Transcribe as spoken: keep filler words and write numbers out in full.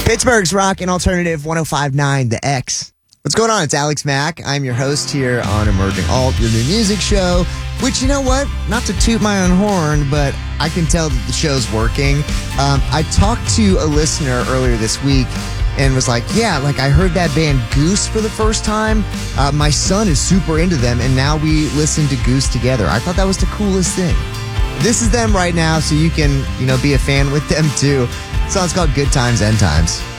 Pittsburgh's Rock and Alternative one oh five point nine, The X. What's going on? It's Alex Mack. I'm your host here on Emerging Alt, your new music show, which, you know what? Not to toot my own horn, but I can tell that the show's working. Um, I talked to a listener earlier this week and was like, yeah, like I heard that band Goose for the first time. Uh, my son is super into them, and now we listen to Goose together. I thought that was the coolest thing. This is them right now, so you can, you know, be a fan with them too. The song's called Good Times, End Times.